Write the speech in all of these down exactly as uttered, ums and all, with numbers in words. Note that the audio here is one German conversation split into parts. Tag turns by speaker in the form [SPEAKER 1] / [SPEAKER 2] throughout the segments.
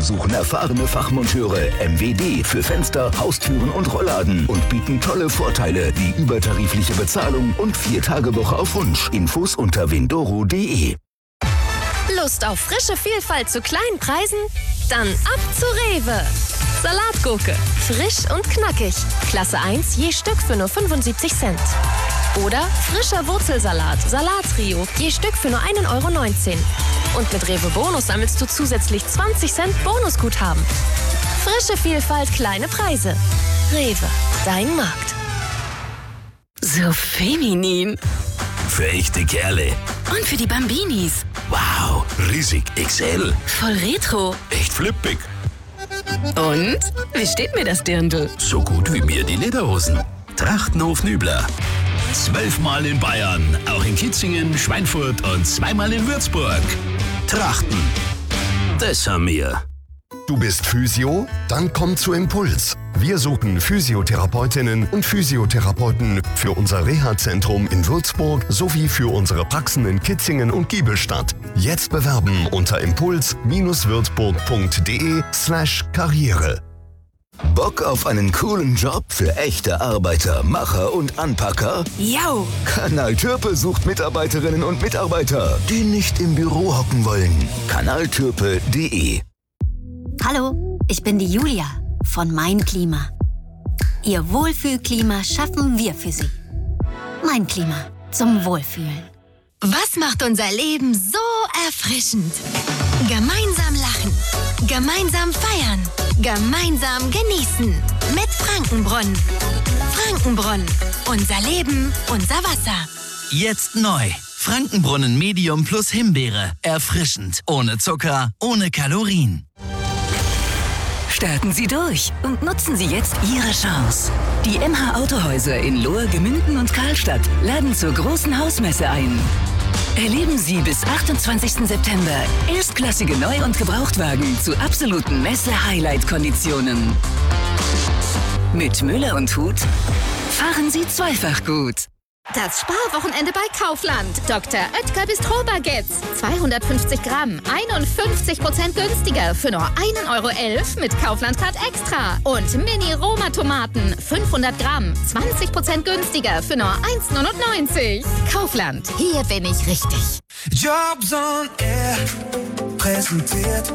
[SPEAKER 1] suchen erfahrene Fachmonteure M W D für Fenster, Haustüren und Rollladen und bieten tolle Vorteile wie übertarifliche Bezahlung und Vier-Tage-Woche auf Wunsch. Infos unter windoro punkt de.
[SPEAKER 2] Lust auf frische Vielfalt zu kleinen Preisen? Dann ab zu Rewe. Salatgurke, frisch und knackig. Klasse eins je Stück für nur fünfundsiebzig Cent. Oder frischer Wurzelsalat, Salattrio, je Stück für nur ein Euro neunzehn. Und mit Rewe Bonus sammelst du zusätzlich zwanzig Cent Bonusguthaben. Frische Vielfalt, kleine Preise. Rewe, dein Markt.
[SPEAKER 3] So feminin.
[SPEAKER 1] Für echte Kerle.
[SPEAKER 3] Und für die Bambinis.
[SPEAKER 1] Wow, riesig X L.
[SPEAKER 3] Voll retro.
[SPEAKER 1] Echt flippig.
[SPEAKER 3] Und? Wie steht mir das Dirndl?
[SPEAKER 1] So gut wie mir die Lederhosen. Trachtenhof Nübler. Zwölfmal in Bayern, auch in Kitzingen, Schweinfurt und zweimal in Würzburg. Trachten. Das haben wir.
[SPEAKER 4] Du bist Physio? Dann komm zu Impuls. Wir suchen Physiotherapeutinnen und Physiotherapeuten für unser Reha-Zentrum in Würzburg sowie für unsere Praxen in Kitzingen und Giebelstadt. Jetzt bewerben unter impuls-würzburg punkt de slash karriere.
[SPEAKER 1] Bock auf einen coolen Job für echte Arbeiter, Macher und Anpacker?
[SPEAKER 3] Jau!
[SPEAKER 1] Kanal Türpe sucht Mitarbeiterinnen und Mitarbeiter, die nicht im Büro hocken wollen. kanaltürpe punkt de.
[SPEAKER 5] Hallo, ich bin die Julia von Mein Klima. Ihr Wohlfühlklima schaffen wir für Sie. Mein Klima zum Wohlfühlen.
[SPEAKER 6] Was macht unser Leben so erfrischend? Gemeinsam lachen, gemeinsam feiern, gemeinsam genießen. Mit Frankenbrunnen. Frankenbrunnen. Unser Leben, unser Wasser.
[SPEAKER 7] Jetzt neu. Frankenbrunnen Medium plus Himbeere. Erfrischend. Ohne Zucker, ohne Kalorien.
[SPEAKER 3] Starten Sie durch und nutzen Sie jetzt Ihre Chance. Die M H Autohäuser in Lohr, Gemünden und Karlstadt laden zur großen Hausmesse ein. Erleben Sie bis achtundzwanzigsten September erstklassige Neu- und Gebrauchtwagen zu absoluten Messe-Highlight-Konditionen. Mit Müller und Huth fahren Sie zweifach gut.
[SPEAKER 8] Das Sparwochenende bei Kaufland. Doktor Oetker Bistro-Baguettes. zweihundertfünfzig Gramm, einundfünfzig Prozent günstiger für nur ein Euro elf mit Kaufland-Card Extra. Und Mini-Roma-Tomaten, fünfhundert Gramm, zwanzig Prozent günstiger für nur eins neunundneunzig. Kaufland, hier bin ich richtig.
[SPEAKER 9] Jobs on Air präsentiert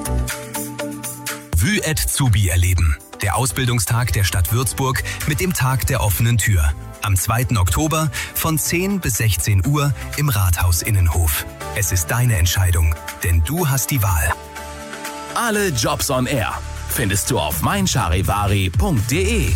[SPEAKER 10] Vue-Zubi erleben. Der Ausbildungstag der Stadt Würzburg mit dem Tag der offenen Tür. Am zweiten Oktober von zehn bis sechzehn Uhr im Rathaus-Innenhof. Es ist deine Entscheidung, denn du hast die Wahl.
[SPEAKER 1] Alle Jobs on Air findest du auf mein charivari punkt de.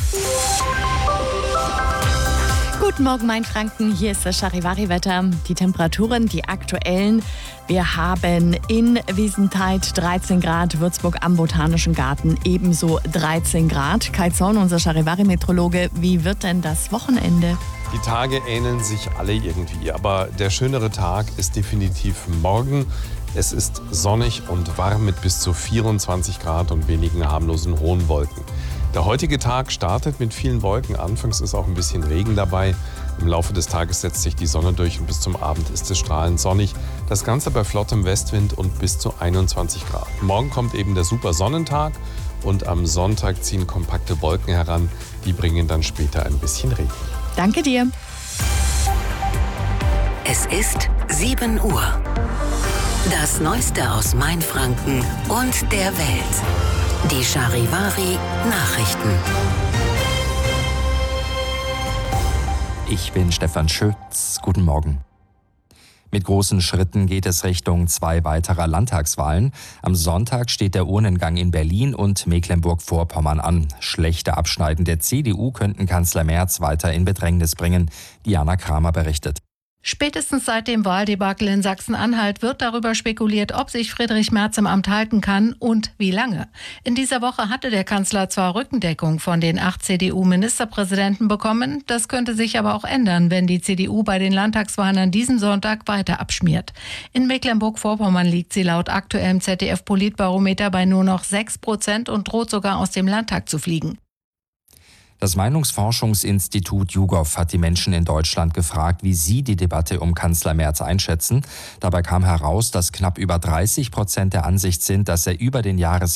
[SPEAKER 11] Guten Morgen, mein Franken. Hier ist das Charivari-Wetter. Die Temperaturen, die aktuellen. Wir haben in Wiesentheid dreizehn Grad, Würzburg am Botanischen Garten ebenso dreizehn Grad. Kai Zorn, unser Charivari-Meteorologe, wie wird denn das Wochenende?
[SPEAKER 12] Die Tage ähneln sich alle irgendwie, aber der schönere Tag ist definitiv morgen. Es ist sonnig und warm mit bis zu vierundzwanzig Grad und wenigen harmlosen hohen Wolken. Der heutige Tag startet mit vielen Wolken. Anfangs ist auch ein bisschen Regen dabei. Im Laufe des Tages setzt sich die Sonne durch und bis zum Abend ist es strahlend sonnig. Das Ganze bei flottem Westwind und bis zu einundzwanzig Grad. Morgen kommt eben der super Sonnentag und am Sonntag ziehen kompakte Wolken heran. Die bringen dann später ein bisschen Regen.
[SPEAKER 11] Danke dir.
[SPEAKER 3] Es ist sieben Uhr. Das Neueste aus Mainfranken und der Welt. Die Charivari Nachrichten.
[SPEAKER 13] Ich bin Stefan Schütz. Guten Morgen. Mit großen Schritten geht es Richtung zwei weiterer Landtagswahlen. Am Sonntag steht der Urnengang in Berlin und Mecklenburg-Vorpommern an. Schlechte Abschneiden der C D U könnten Kanzler Merz weiter in Bedrängnis bringen. Diana Kramer berichtet.
[SPEAKER 14] Spätestens seit dem Wahldebakel in Sachsen-Anhalt wird darüber spekuliert, ob sich Friedrich Merz im Amt halten kann und wie lange. In dieser Woche hatte der Kanzler zwar Rückendeckung von den acht C D U-Ministerpräsidenten bekommen, das könnte sich aber auch ändern, wenn die C D U bei den Landtagswahlen an diesem Sonntag weiter abschmiert. In Mecklenburg-Vorpommern liegt sie laut aktuellem Z D F-Politbarometer bei nur noch sechs Prozent und droht sogar aus dem Landtag zu fliegen.
[SPEAKER 13] Das Meinungsforschungsinstitut YouGov hat die Menschen in Deutschland gefragt, wie sie die Debatte um Kanzler Merz einschätzen. Dabei kam heraus, dass knapp über dreißig Prozent der Ansicht sind, dass er über den Jahres